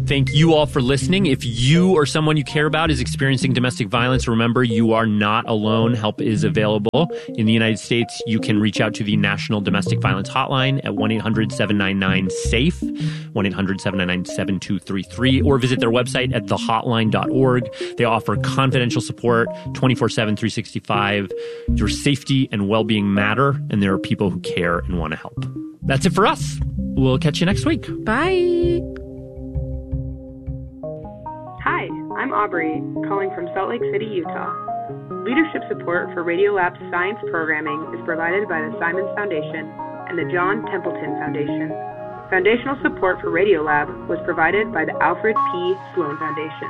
thank you all for listening. If you or someone you care about is experiencing domestic violence, remember you are not alone. Help is available. In the United States, you can reach out to the National Domestic Violence Hotline at 1-800-799-SAFE, 1-800-799-7233, or visit their website at thehotline.org. They offer confidential support 24/7, 365. Your safety and well-being matter, and there are people who care and want to help. That's it for us. We'll catch you next week. Bye. Hi, I'm Aubrey, calling from Salt Lake City, Utah. Leadership support for Radiolab's science programming is provided by the Simons Foundation and the John Templeton Foundation. Foundational support for Radiolab was provided by the Alfred P. Sloan Foundation.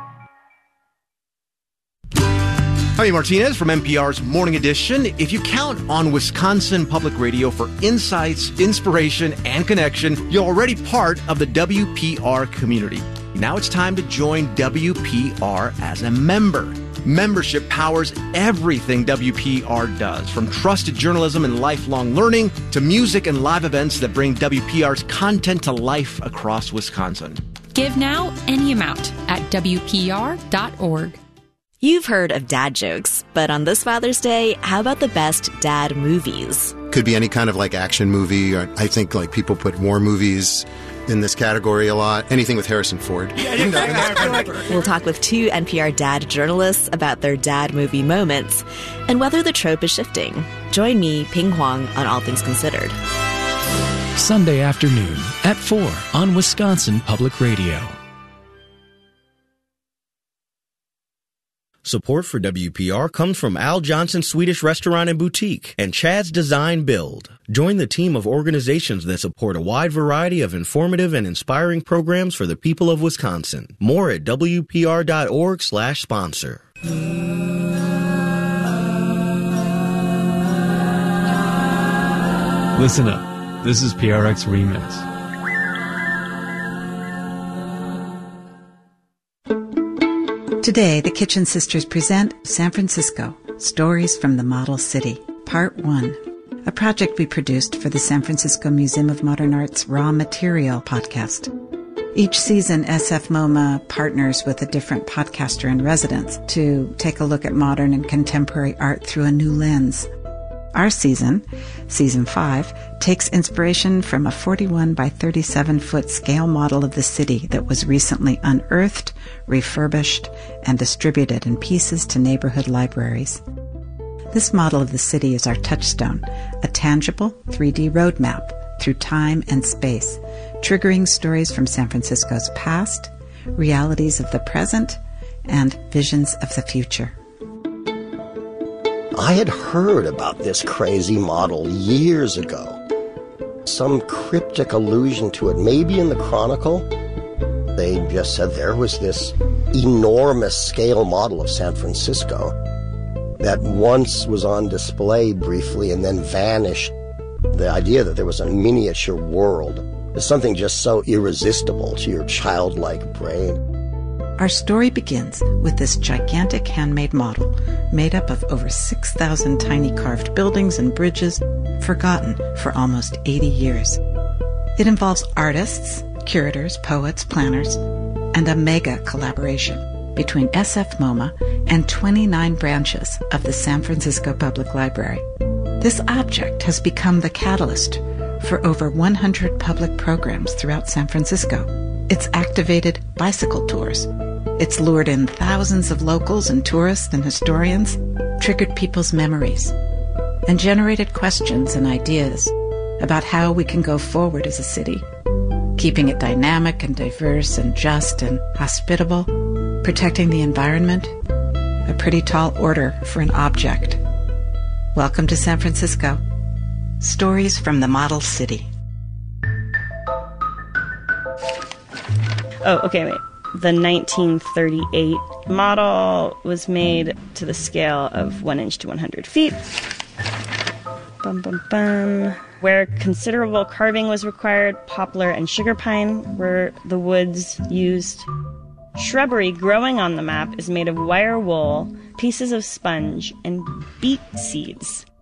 Javi Martinez from NPR's Morning Edition. If you count on Wisconsin Public Radio for insights, inspiration, and connection, you're already part of the WPR community. Now it's time to join WPR as a member. Membership powers everything WPR does, from trusted journalism and lifelong learning to music and live events that bring WPR's content to life across Wisconsin. Give now any amount at WPR.org. You've heard of dad jokes, but on this Father's Day, how about the best dad movies? Could be any kind of like action movie. Or I think like people put war movies in this category a lot. Anything with Harrison Ford. We'll talk with two NPR dad journalists about their dad movie moments and whether the trope is shifting. Join me, Ping Huang, on All Things Considered. Sunday afternoon at 4 on Wisconsin Public Radio. Support for WPR comes from Al Johnson Swedish Restaurant and Boutique and Chad's Design Build. Join the team of organizations that support a wide variety of informative and inspiring programs for the people of Wisconsin. More at WPR.org/sponsor. Listen up. This is PRX Remix. Today, the Kitchen Sisters present San Francisco, Stories from the Model City, Part 1, a project we produced for the San Francisco Museum of Modern Art's Raw Material podcast. Each season, SF MoMA partners with a different podcaster in residence to take a look at modern and contemporary art through a new lens. Our season, Season 5, takes inspiration from a 41 by 37-foot scale model of the city that was recently unearthed, refurbished, and distributed in pieces to neighborhood libraries. This model of the city is our touchstone, a tangible 3D roadmap through time and space, triggering stories from San Francisco's past, realities of the present, and visions of the future. I had heard about this crazy model years ago. Some cryptic allusion to it, maybe in the Chronicle. They just said there was this enormous scale model of San Francisco that once was on display briefly and then vanished. The idea that there was a miniature world is something just so irresistible to your childlike brain. Our story begins with this gigantic handmade model made up of over 6,000 tiny carved buildings and bridges, forgotten for almost 80 years. It involves artists, curators, poets, planners, and a mega collaboration between SF MoMA and 29 branches of the San Francisco Public Library. This object has become the catalyst for over 100 public programs throughout San Francisco. It's activated bicycle tours. It's lured in thousands of locals and tourists and historians, triggered people's memories, and generated questions and ideas about how we can go forward as a city, keeping it dynamic and diverse and just and hospitable, protecting the environment, a pretty tall order for an object. Welcome to San Francisco. Stories from the Model City. Oh, okay, wait. The 1938 model was made to the scale of 1 inch to 100 feet. Bum, bum, bum. Where considerable carving was required, poplar and sugar pine were the woods used. Shrubbery growing on the map is made of wire wool, pieces of sponge, and beet seeds.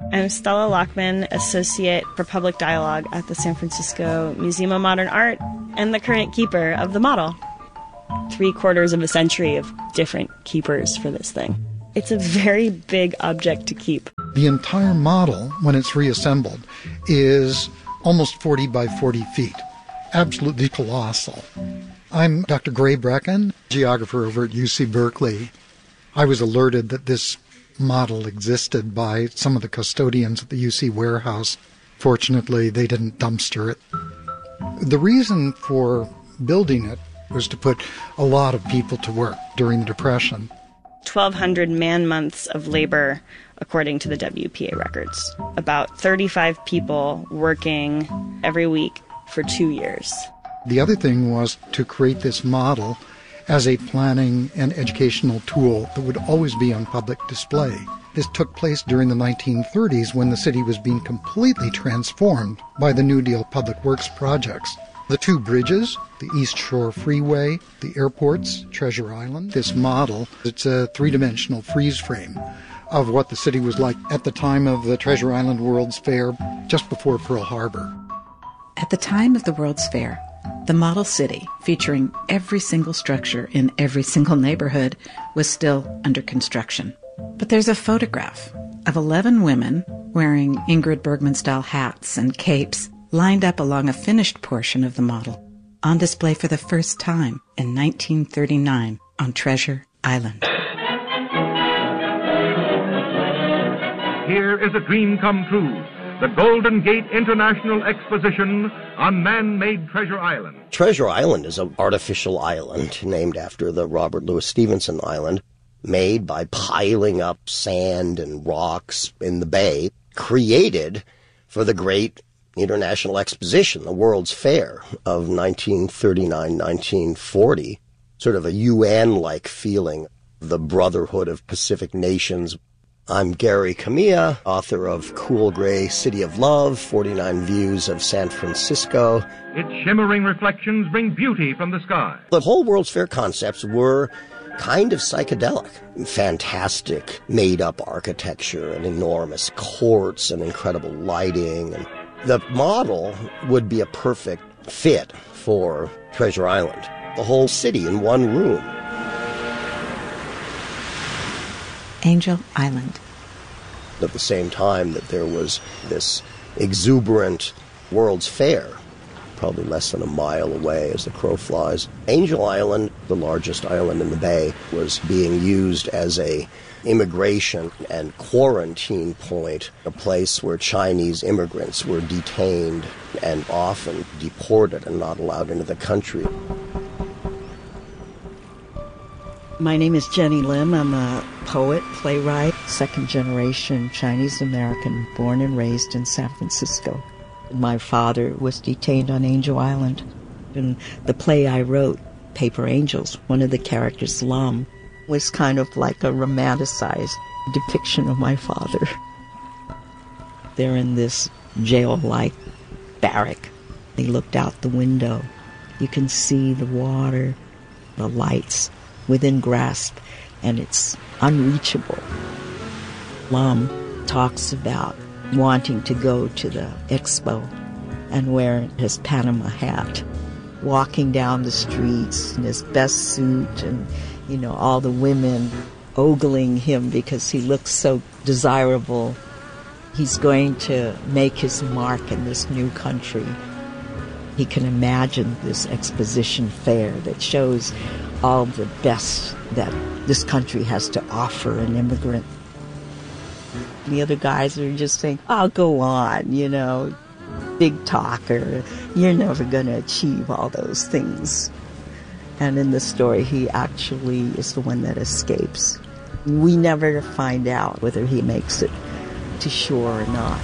I'm Stella Lockman, Associate for Public Dialogue at the San Francisco Museum of Modern Art and the current keeper of the model. 3/4 of a century of different keepers for this thing. It's a very big object to keep. The entire model, when it's reassembled, is almost 40 by 40 feet. Absolutely colossal. I'm Dr. Gray Brecken, geographer over at UC Berkeley. I was alerted that this model existed by some of the custodians at the UC warehouse. Fortunately, they didn't dumpster it. The reason for building it was to put a lot of people to work during the Depression. 1,200 man-months of labor, according to the WPA records. About 35 people working every week for 2 years. The other thing was to create this model as a planning and educational tool that would always be on public display. This took place during the 1930s when the city was being completely transformed by the New Deal public works projects. The two bridges, the East Shore Freeway, the airports, Treasure Island. This model, it's a three-dimensional freeze frame of what the city was like at the time of the Treasure Island World's Fair, just before Pearl Harbor. At the time of the World's Fair, the model city, featuring every single structure in every single neighborhood, was still under construction. But there's a photograph of 11 women wearing Ingrid Bergman-style hats and capes lined up along a finished portion of the model, on display for the first time in 1939 on Treasure Island. Here is a dream come true. The Golden Gate International Exposition on man-made Treasure Island. Treasure Island is an artificial island named after the Robert Louis Stevenson Island, made by piling up sand and rocks in the bay, created for the great International Exposition, the World's Fair of 1939-1940, sort of a UN-like feeling, the Brotherhood of Pacific Nations. I'm Gary Kamiya, author of Cool Gray City of Love, 49 Views of San Francisco. Its shimmering reflections bring beauty from the sky. The whole World's Fair concepts were kind of psychedelic. Fantastic made-up architecture and enormous courts and incredible lighting. And the model would be a perfect fit for Treasure Island. The whole city in one room. Angel Island. At the same time that there was this exuberant World's Fair, probably less than a mile away as the crow flies. Angel Island, the largest island in the bay, was being used as a immigration and quarantine point, a place where Chinese immigrants were detained and often deported and not allowed into the country. My name is Jenny Lim. I'm a poet, playwright, second-generation Chinese-American, born and raised in San Francisco. My father was detained on Angel Island. In the play I wrote, Paper Angels, one of the characters, Lam, was kind of like a romanticized depiction of my father. They're in this jail-like barrack. They looked out the window. You can see the water, the lights within grasp, and it's unreachable. Lam talks about wanting to go to the expo and wearing his Panama hat, walking down the streets in his best suit, and all the women ogling him because he looks so desirable. He's going to make his mark in this new country. He can imagine this exposition fair that shows all the best that this country has to offer an immigrant. The other guys are just saying, "Oh, go on, big talker. You're never going to achieve all those things." And in the story, he actually is the one that escapes. We never find out whether he makes it to shore or not.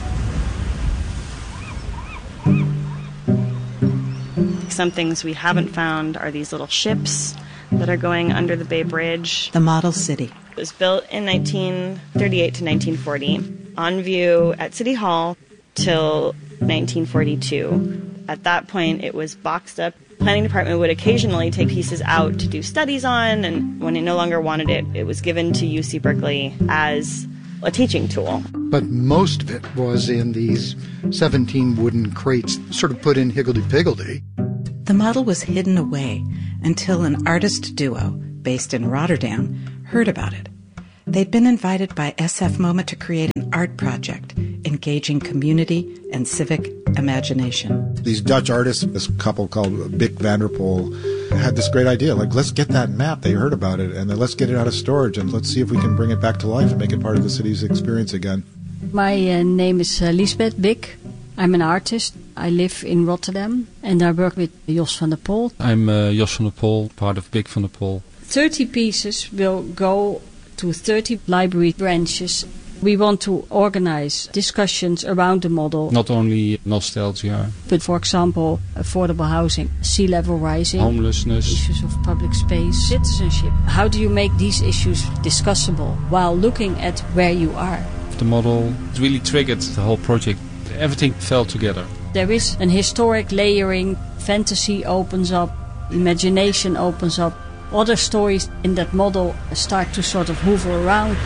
Some things we haven't found are these little ships that are going under the Bay Bridge. The model city. It was built in 1938 to 1940, on view at City Hall till 1942. At that point, it was boxed up. The planning department would occasionally take pieces out to do studies on, and when it no longer wanted it, it was given to UC Berkeley as a teaching tool. But most of it was in these 17 wooden crates, sort of put in higgledy-piggledy. The model was hidden away until an artist duo based in Rotterdam heard about it. They'd been invited by SF MoMA to create an art project engaging community and civic imagination. These Dutch artists, this couple called Bick van der Pol, had this great idea, like, let's get that map. They heard about it, and then let's get it out of storage, and let's see if we can bring it back to life and make it part of the city's experience again. My name is Lisbeth Bick. I'm an artist. I live in Rotterdam, and I work with Jos van der Pol. I'm Jos van der Pol, part of Bick van der Pol. 30 pieces will go to 30 library branches. We want to organize discussions around the model. Not only nostalgia, but for example, affordable housing, sea level rising, homelessness, issues of public space, citizenship. How do you make these issues discussable while looking at where you are? The model really triggered the whole project. Everything fell together. There is an historic layering, fantasy opens up, imagination opens up. Other stories in that model start to sort of hoover around.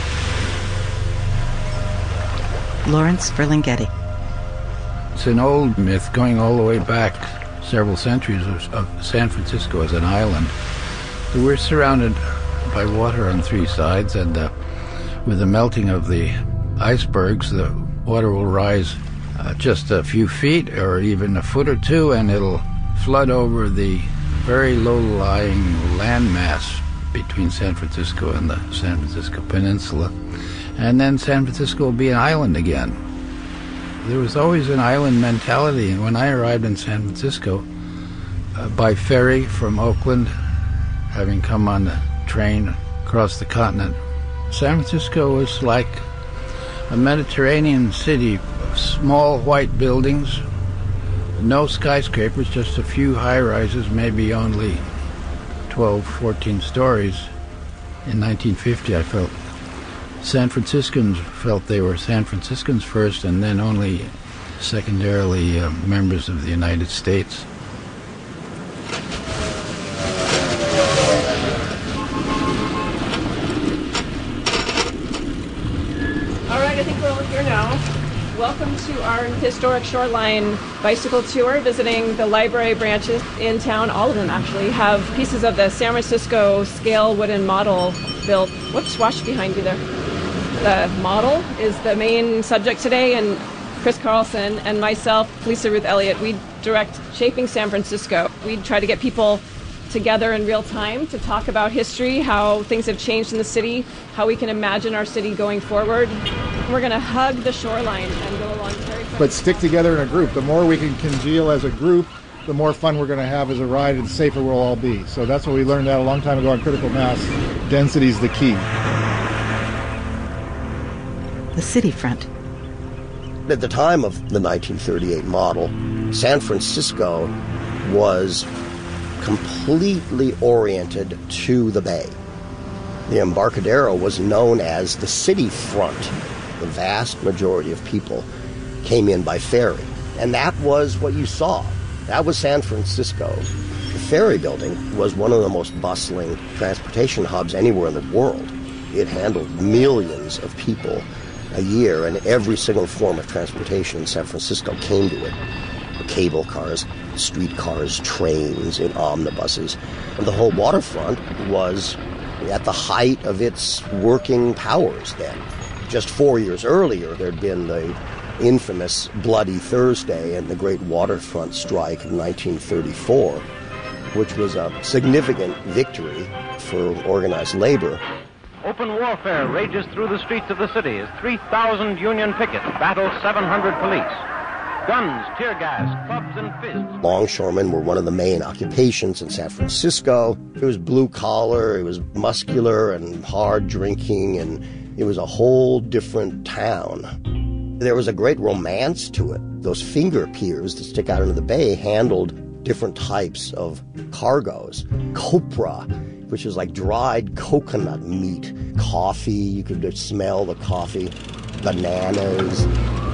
Lawrence Ferlinghetti. It's an old myth going all the way back several centuries of San Francisco as an island. We're surrounded by water on three sides, and with the melting of the icebergs, the water will rise just a few feet or even a foot or two, and it'll flood over the very low-lying landmass between San Francisco and the San Francisco Peninsula. And then San Francisco will be an island again. There was always an island mentality, and when I arrived in San Francisco by ferry from Oakland, having come on the train across the continent, San Francisco was like a Mediterranean city of small white buildings, no skyscrapers, just a few high-rises, maybe only 12, 14 stories. In 1950, I felt San Franciscans felt they were San Franciscans first, and then only secondarily members of the United States. All right, I think we're all here now. Welcome to our historic shoreline bicycle tour, visiting the library branches in town. All of them actually have pieces of the San Francisco scale wooden model built. Whoops, wash behind you there. The model is the main subject today, and Chris Carlson and myself, Lisa Ruth Elliott, we direct Shaping San Francisco. We try to get people together in real time to talk about history, how things have changed in the city, how we can imagine our city going forward. We're going to hug the shoreline and go along very fast. But stick together in a group. The more we can congeal as a group, the more fun we're going to have as a ride, and the safer we'll all be. So that's what we learned out a long time ago on critical mass. Density is the key. The city front. At the time of the 1938 model, San Francisco was completely oriented to the bay. The Embarcadero was known as the city front. The vast majority of people came in by ferry, and that was what you saw. That was San Francisco. The ferry building was one of the most bustling transportation hubs anywhere in the world. It handled millions of people a year, and every single form of transportation in San Francisco came to it. Cable cars, streetcars, trains, and omnibuses. And the whole waterfront was at the height of its working powers then. Just 4 years earlier, there'd been the infamous Bloody Thursday and the Great Waterfront Strike of 1934, which was a significant victory for organized labor. Open warfare rages through the streets of the city as 3,000 Union pickets battle 700 police. Guns, tear gas, clubs, and fists. Longshoremen were one of the main occupations in San Francisco. It was blue collar, it was muscular and hard drinking, and it was a whole different town. There was a great romance to it. Those finger piers that stick out into the bay handled different types of cargoes. Copra, which is like dried coconut meat. Coffee, you could smell the coffee. Bananas.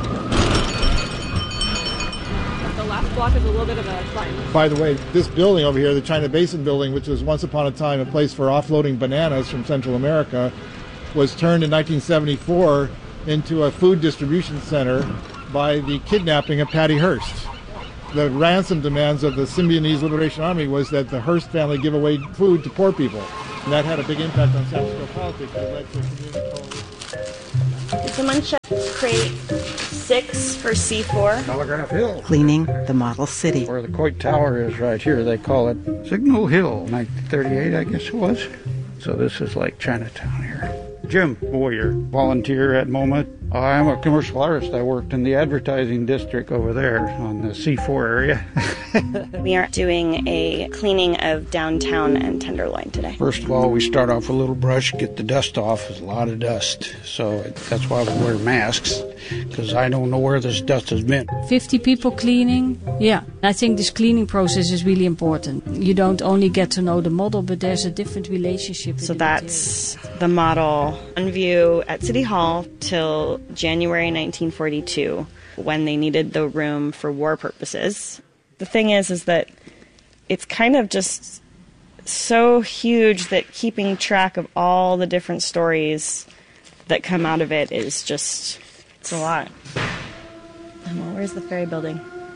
The last block is a little bit of a climb. By the way, this building over here, the China Basin building, which was once upon a time a place for offloading bananas from Central America, was turned in 1974 into a food distribution center by the kidnapping of Patty Hearst. The ransom demands of the Symbionese Liberation Army was that the Hearst family give away food to poor people. And that had a big impact on San Francisco politics. It led to community. Did someone check crate 6 for C4? Telegraph Hill. Cleaning the model city. Where the Coit Tower is right here, they call it Signal Hill, 1938, I guess it was. So this is like Chinatown here. Jim Boyer, volunteer at MoMA. I'm a commercial artist. I worked in the advertising district over there on the C4 area. We are doing a cleaning of downtown and Tenderloin today. First of all, we start off with a little brush, get the dust off. There's a lot of dust. So that's why we wear masks, because I don't know where this dust has been. 50 people cleaning. Yeah, I think this cleaning process is really important. You don't only get to know the model, but there's a different relationship. So that's the model on view at City Hall till January 1942, when they needed the room for war purposes. The thing is that it's kind of just so huge that keeping track of all the different stories that come out of it is just, it's a lot. Well, where's the ferry building?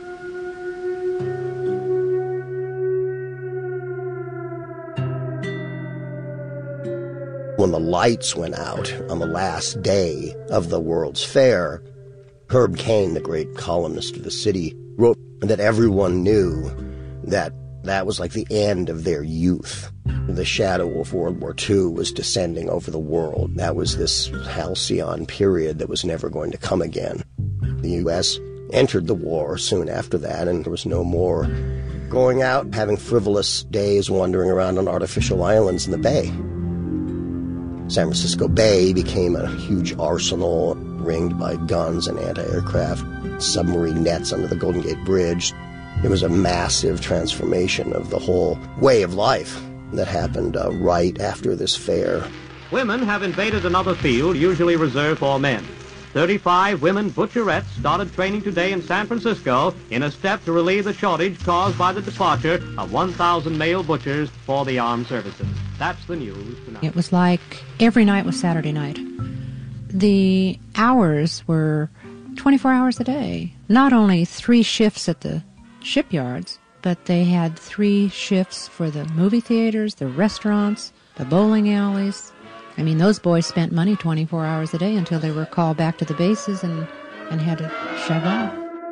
When the lights went out on the last day of the World's Fair, Herb Caen, the great columnist of the City, wrote that everyone knew that that was like the end of their youth. The shadow of World War II was descending over the world. That was this halcyon period that was never going to come again. The U.S. entered the war soon after that, and there was no more going out, having frivolous days wandering around on artificial islands in the bay. San Francisco Bay became a huge arsenal ringed by guns and anti-aircraft, submarine nets under the Golden Gate Bridge. It was a massive transformation of the whole way of life that happened right after this fair. Women have invaded another field usually reserved for men. 35 women butcherettes started training today in San Francisco in a step to relieve the shortage caused by the departure of 1,000 male butchers for the armed services. That's the news tonight. It was like every night was Saturday night. The hours were 24 hours a day. Not only 3 shifts at the shipyards, but they had 3 shifts for the movie theaters, the restaurants, the bowling alleys. I mean, those boys spent money 24 hours a day until they were called back to the bases and had to shove off.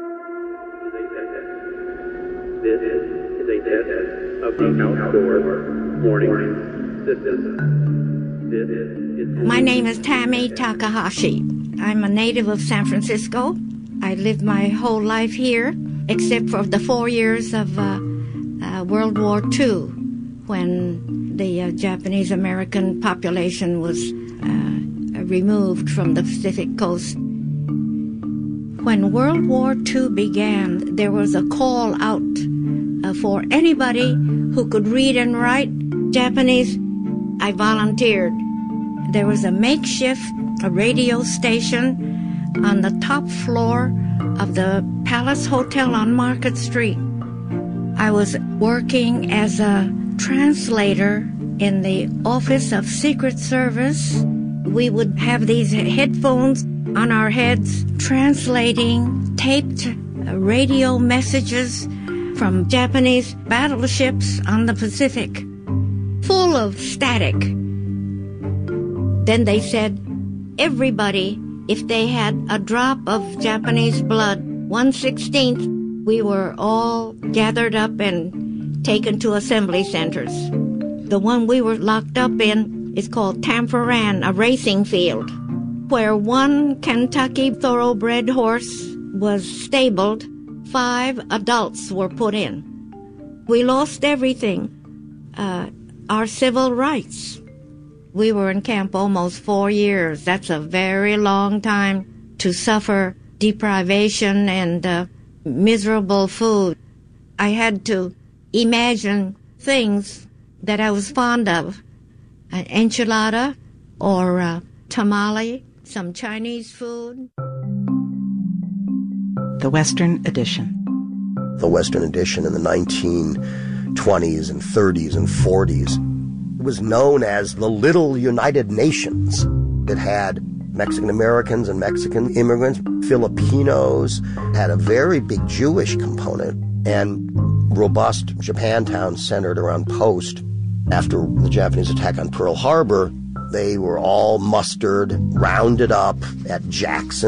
This is a test of the outdoor morning system. My name is Tammy Takahashi. I'm a native of San Francisco. I lived my whole life here, except for the 4 years of World War II, when the Japanese-American population was removed from the Pacific coast. When World War II began, there was a call out for anybody who could read and write Japanese. I volunteered. There was a makeshift radio station on the top floor of the Palace Hotel on Market Street. I was working as a translator in the Office of Secret Service. We would have these headphones on our heads translating taped radio messages from Japanese battleships on the Pacific, full of static. Then they said, everybody, if they had a drop of Japanese blood, 1/16, we were all gathered up and taken to assembly centers. The one we were locked up in is called Tanforan, a racing field, where one Kentucky thoroughbred horse was stabled. 5 adults were put in. We lost everything, our civil rights. We were in camp almost 4 years. That's a very long time to suffer deprivation and miserable food. I had to imagine things that I was fond of, an enchilada or tamale, some Chinese food. The Western Edition. The Western Edition in the 1920s and 30s and 40s was known as the Little United Nations. It had Mexican Americans and Mexican immigrants. Filipinos, had a very big Jewish component, and robust Japantown centered around Post. After the Japanese attack on Pearl Harbor, they were all mustered, rounded up at Jackson